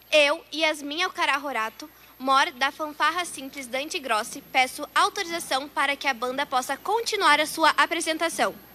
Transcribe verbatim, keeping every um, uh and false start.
Eu, Yasmin Alcará Rorato, mor da Fanfarra Simples Dante Grossi, peço autorização para que a banda possa continuar a sua apresentação.